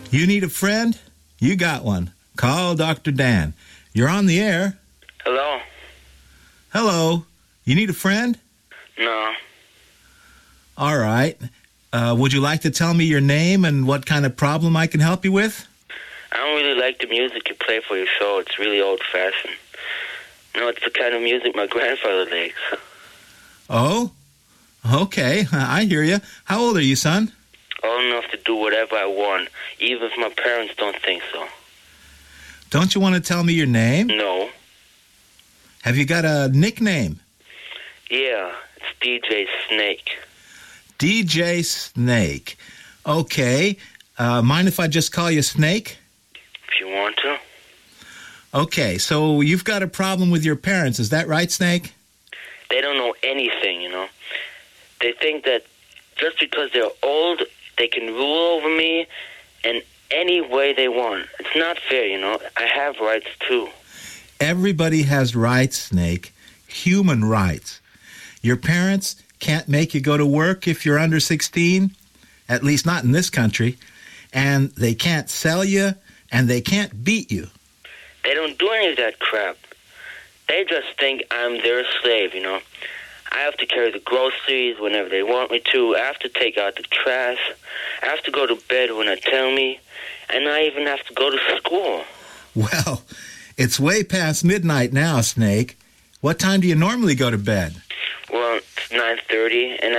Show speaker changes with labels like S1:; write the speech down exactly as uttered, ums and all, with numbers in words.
S1: You need a friend? You got one. Call Doctor Dan. You're on the air.
S2: Hello?
S1: Hello. You need a friend?
S2: No.
S1: All right. Uh, would you like to tell me your name and what kind of problem I can help you with?
S2: I don't really like the music you play for your show. It's really old-fashioned. No, it's the kind of music my grandfather likes.
S1: Oh? Okay. I hear you. How old are you, son?
S2: Old enough to do whatever I want, even if my parents don't think so.
S1: Don't you want to tell me your name?
S2: No.
S1: Have you got a nickname?
S2: Yeah, it's D J Snake.
S1: D J Snake. Okay. Uh, mind if I just call you Snake?
S2: If you want to.
S1: Okay, so you've got a problem with your parents. Is that right, Snake?
S2: They don't know anything, you know. They think that just because they're old, they can rule over me in any way they want. It's not fair, you know. I have rights, too.
S1: Everybody has rights, Snake. Human rights. Your parents can't make you go to work if you're under sixteen, at least not in this country, and they can't sell you, and they can't beat you.
S2: They don't do any of that crap. They just think I'm their slave, you know. I have to carry the groceries whenever they want me to. I have to take out the trash. I have to go to bed when they tell me. And I even have to go to school.
S1: Well, it's way past midnight now, Snake. What time do you normally go to bed?
S2: Well, it's nine thirty, and